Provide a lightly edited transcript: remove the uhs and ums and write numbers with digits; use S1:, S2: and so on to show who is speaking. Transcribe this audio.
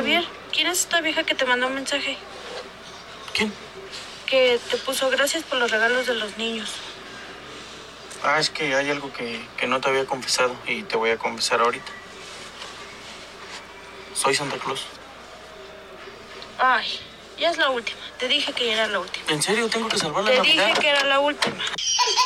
S1: Javier, ¿quién es esta vieja que te mandó un mensaje?
S2: ¿Quién?
S1: Que te puso gracias por los regalos de los niños.
S2: Ah, es que hay algo que no te había confesado y te voy a confesar ahorita. Soy Santa Claus.
S1: Ay, ya es la última. Te dije que ya era la última.
S2: ¿En serio? Tengo que salvar la
S1: Te
S2: Navidad.
S1: dije que era la última.